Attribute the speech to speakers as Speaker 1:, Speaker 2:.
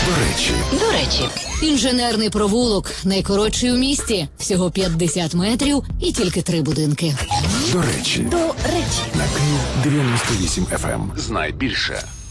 Speaker 1: До речі, інженерний провулок, найкоротший у місті, всього 50 метрів і тільки 3 будинки.
Speaker 2: До речі.
Speaker 1: До речі.
Speaker 2: На Київ 98 FM.
Speaker 3: Знай більше.